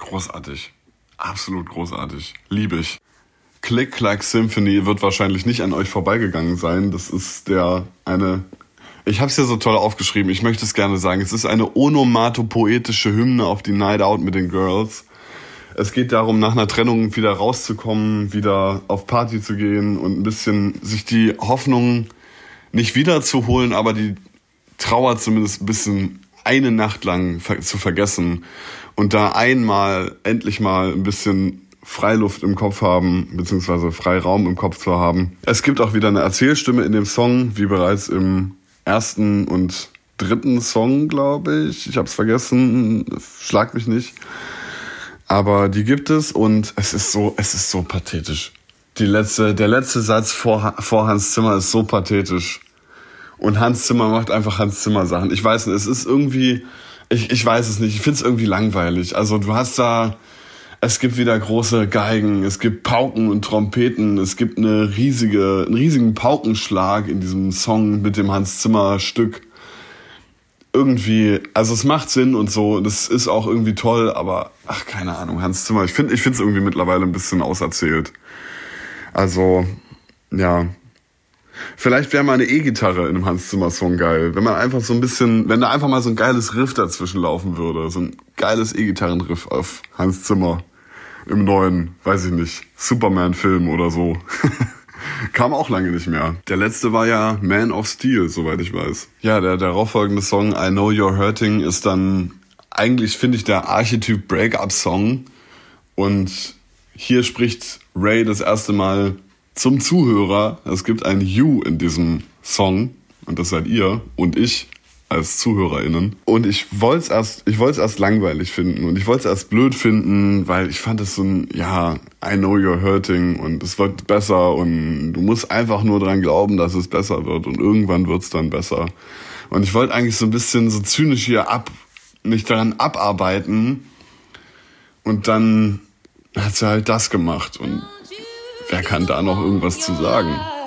großartig. Absolut großartig. Liebe ich. Click Clack Symphony wird wahrscheinlich nicht an euch vorbeigegangen sein. Das ist ich habe es ja so toll aufgeschrieben, ich möchte es gerne sagen. Es ist eine onomatopoetische Hymne auf die Night Out mit den Girls. Es geht darum, nach einer Trennung wieder rauszukommen, wieder auf Party zu gehen und ein bisschen sich die Hoffnung nicht wiederzuholen, aber die Trauer zumindest ein bisschen eine Nacht lang zu vergessen und da endlich mal ein bisschen Freiluft im Kopf haben, beziehungsweise Freiraum im Kopf zu haben. Es gibt auch wieder eine Erzählstimme in dem Song, wie bereits im ersten und dritten Song, glaube ich. Ich habe es vergessen, schlag mich nicht. Aber die gibt es und es ist so pathetisch. Der letzte Satz vor Hans Zimmer ist so pathetisch. Und Hans Zimmer macht einfach Hans Zimmer Sachen. Ich weiß nicht, es ist irgendwie, ich weiß es nicht, ich finde es irgendwie langweilig. Also du hast es gibt wieder große Geigen, es gibt Pauken und Trompeten, es gibt einen riesigen Paukenschlag in diesem Song mit dem Hans Zimmer Stück. Irgendwie, also es macht Sinn und so, das ist auch irgendwie toll, aber keine Ahnung, Hans Zimmer, ich finde es irgendwie mittlerweile ein bisschen auserzählt. Also, ja. Vielleicht wäre mal eine E-Gitarre in einem Hans Zimmer Song geil, wenn da einfach mal so ein geiles Riff dazwischen laufen würde, so ein geiles E-Gitarren-Riff auf Hans Zimmer im neuen, weiß ich nicht, Superman-Film oder so. Kam auch lange nicht mehr. Der letzte war ja Man of Steel, soweit ich weiß. Ja, der darauffolgende Song I Know You're Hurting ist dann eigentlich, finde ich, der Archetyp Breakup-Song. Und hier spricht Ray das erste Mal zum Zuhörer. Es gibt ein You in diesem Song und das seid ihr und ich als ZuhörerInnen. Und ich wollte es erst langweilig finden und ich wollte es erst blöd finden, weil ich fand es so I know you're hurting und es wird besser und du musst einfach nur dran glauben, dass es besser wird und irgendwann wird es dann besser. Und ich wollte eigentlich so ein bisschen so zynisch hier nicht daran abarbeiten und dann hat sie halt das gemacht und wer kann da noch irgendwas zu sagen?